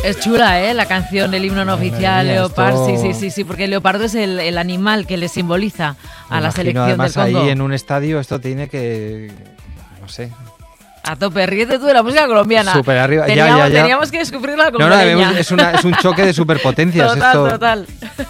Es chula, ¿eh? La canción, el himno no oficial, mía, Leopard. esto... Sí, porque el leopardo es el animal que le simboliza a la selección además, del Congo. ahí en un estadio esto tiene que... no sé... A tope, ríete tú de la música colombiana. Súper arriba, Teníamos que descubrirla con es un choque de superpotencias. Total.